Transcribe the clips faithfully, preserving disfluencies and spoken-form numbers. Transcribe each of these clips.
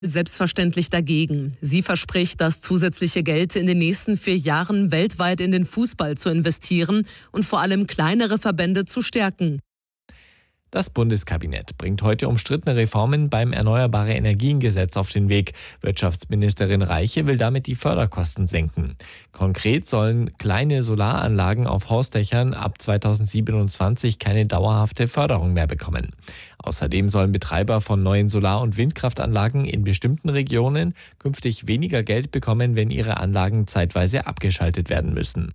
Selbstverständlich dagegen. Sie verspricht, das zusätzliche Geld in den nächsten vier Jahren weltweit in den Fußball zu investieren und vor allem kleinere Verbände zu stärken. Das Bundeskabinett bringt heute umstrittene Reformen beim Erneuerbare-Energien-Gesetz auf den Weg. Wirtschaftsministerin Reiche will damit die Förderkosten senken. Konkret sollen kleine Solaranlagen auf Hausdächern ab zweitausendsiebenundzwanzig keine dauerhafte Förderung mehr bekommen. Außerdem sollen Betreiber von neuen Solar- und Windkraftanlagen in bestimmten Regionen künftig weniger Geld bekommen, wenn ihre Anlagen zeitweise abgeschaltet werden müssen.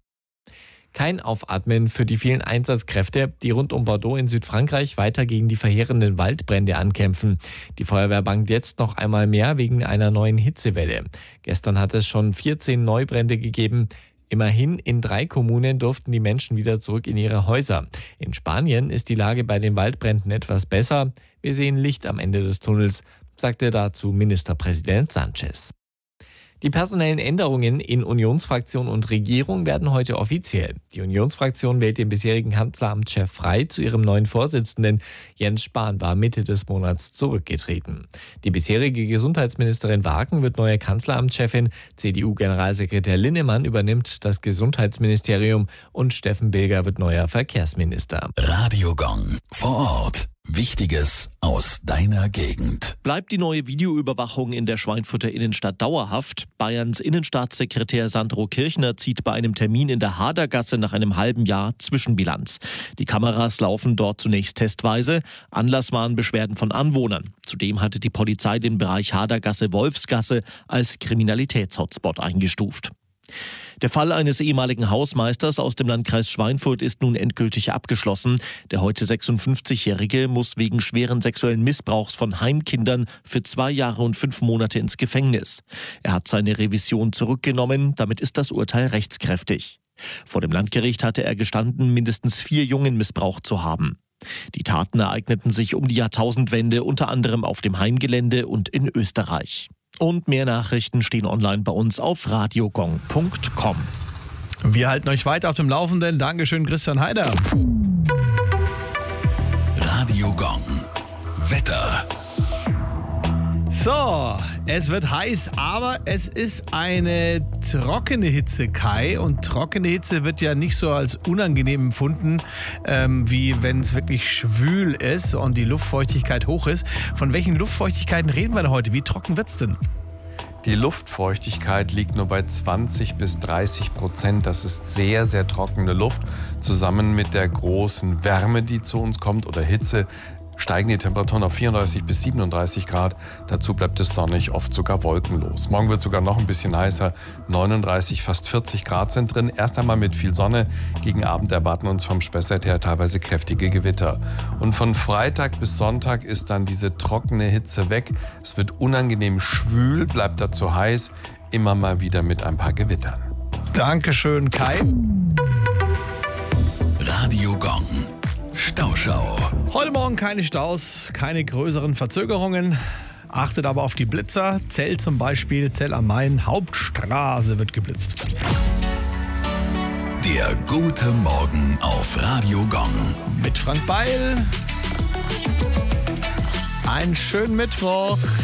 Kein Aufatmen für die vielen Einsatzkräfte, die rund um Bordeaux in Südfrankreich weiter gegen die verheerenden Waldbrände ankämpfen. Die Feuerwehr bangt jetzt noch einmal mehr wegen einer neuen Hitzewelle. Gestern hat es schon vierzehn Neubrände gegeben. Immerhin in drei Kommunen durften die Menschen wieder zurück in ihre Häuser. In Spanien ist die Lage bei den Waldbränden etwas besser. Wir sehen Licht am Ende des Tunnels, sagte dazu Ministerpräsident Sánchez. Die personellen Änderungen in Unionsfraktion und Regierung werden heute offiziell. Die Unionsfraktion wählt den bisherigen Kanzleramtschef Frei zu ihrem neuen Vorsitzenden. Jens Spahn war Mitte des Monats zurückgetreten. Die bisherige Gesundheitsministerin Wagen wird neue Kanzleramtschefin. C D U-Generalsekretär Linnemann übernimmt das Gesundheitsministerium und Steffen Bilger wird neuer Verkehrsminister. Radio Gong vor Ort. Wichtiges aus deiner Gegend. Bleibt die neue Videoüberwachung in der Schweinfurter Innenstadt dauerhaft? Bayerns Innenstaatssekretär Sandro Kirchner zieht bei einem Termin in der Hadergasse nach einem halben Jahr Zwischenbilanz. Die Kameras laufen dort zunächst testweise. Anlass waren Beschwerden von Anwohnern. Zudem hatte die Polizei den Bereich Hadergasse-Wolfsgasse als Kriminalitätshotspot eingestuft. Der Fall eines ehemaligen Hausmeisters aus dem Landkreis Schweinfurt ist nun endgültig abgeschlossen. Der heute sechsundfünfzigjährige muss wegen schweren sexuellen Missbrauchs von Heimkindern für zwei Jahre und fünf Monate ins Gefängnis. Er hat seine Revision zurückgenommen, damit ist das Urteil rechtskräftig. Vor dem Landgericht hatte er gestanden, mindestens vier Jungen missbraucht zu haben. Die Taten ereigneten sich um die Jahrtausendwende, unter anderem auf dem Heimgelände und in Österreich. Und mehr Nachrichten stehen online bei uns auf radiogong punkt com. Wir halten euch weiter auf dem Laufenden. Dankeschön, Christian Heider. Radio Gong. Wetter. So, es wird heiß, aber es ist eine trockene Hitze, Kai. Und trockene Hitze wird ja nicht so als unangenehm empfunden, ähm, wie wenn es wirklich schwül ist und die Luftfeuchtigkeit hoch ist. Von welchen Luftfeuchtigkeiten reden wir denn heute? Wie trocken wird's denn? Die Luftfeuchtigkeit liegt nur bei zwanzig bis dreißig Prozent. Das ist sehr, sehr trockene Luft. Zusammen mit der großen Wärme, die zu uns kommt, oder Hitze, steigen die Temperaturen auf vierunddreißig bis siebenunddreißig Grad. Dazu bleibt es sonnig, oft sogar wolkenlos. Morgen wird es sogar noch ein bisschen heißer. neununddreißig, fast vierzig Grad sind drin. Erst einmal mit viel Sonne. Gegen Abend erwarten uns vom Spessart her teilweise kräftige Gewitter. Und von Freitag bis Sonntag ist dann diese trockene Hitze weg. Es wird unangenehm schwül, bleibt dazu heiß. Immer mal wieder mit ein paar Gewittern. Dankeschön, Kai. Radio Gong. Stauschau. Heute Morgen keine Staus, keine größeren Verzögerungen. Achtet aber auf die Blitzer. Zell zum Beispiel, Zell am Main, Hauptstraße wird geblitzt. Der gute Morgen auf Radio Gong. Mit Frank Beil. Einen schönen Mittwoch.